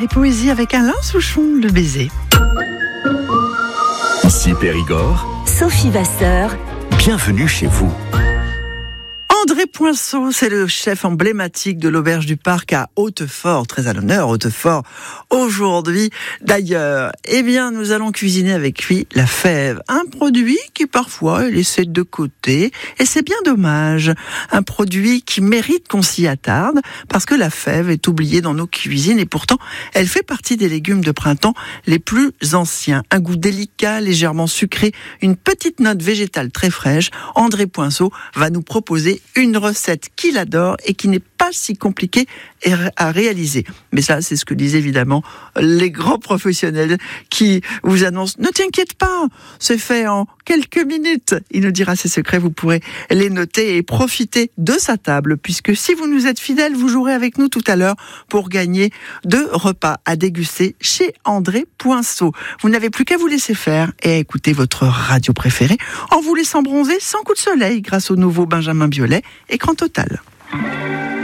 et poésie avec Alain Souchon, le baiser. Ici Périgord, Sophie Vasseur, bienvenue chez vous. André Poinceau, c'est le chef emblématique de l'Auberge du Parc à Hautefort, très à l'honneur, Hautefort, aujourd'hui. D'ailleurs, nous allons cuisiner avec lui la fève, un produit qui parfois est laissé de côté, et c'est bien dommage. Un produit qui mérite qu'on s'y attarde, parce que la fève est oubliée dans nos cuisines, et pourtant, elle fait partie des légumes de printemps les plus anciens. Un goût délicat, légèrement sucré, une petite note végétale très fraîche. André Poinceau va nous proposer une recette qu'il adore et qui n'est pas si compliquée à réaliser. Mais ça, c'est ce que disent évidemment les grands professionnels qui vous annoncent « Ne t'inquiète pas, c'est fait en quelques minutes ». Il nous dira ses secrets, vous pourrez les noter et profiter de sa table, puisque si vous nous êtes fidèles, vous jouerez avec nous tout à l'heure pour gagner 2 repas à déguster chez André Poinceau. Vous n'avez plus qu'à vous laisser faire et à écouter votre radio préférée en vous laissant bronzer sans coup de soleil grâce au nouveau Benjamin Biolay, écran total.